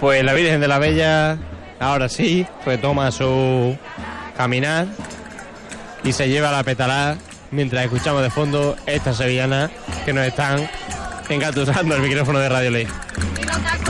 Pues la Virgen de la Bella, ahora sí, pues toma su caminar y se lleva la petalá mientras escuchamos de fondo estas sevillanas que nos están engatusando el micrófono de Radio Ley.